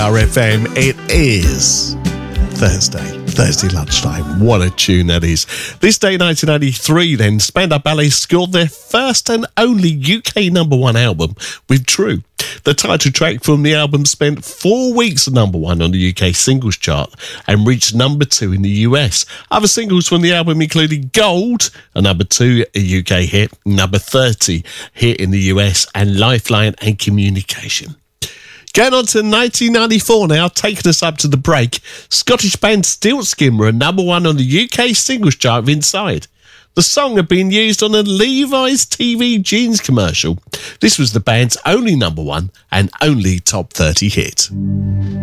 RFM. It is Thursday lunchtime. What a tune that is. This day, 1993, then, Spandau Ballet scored their first and only UK number one album with True. The title track from the album spent 4 weeks at number one on the UK singles chart and reached number two in the US. Other singles from the album included Gold, a number two UK hit, number 30 hit in the US, and Lifeline and Communication. Going on to 1994 now, taking us up to the break, Scottish band Stilt Skimmer are number one on the UK singles chart of Inside. The song had been used on a Levi's TV jeans commercial. This was the band's only number one and only top 30 hit.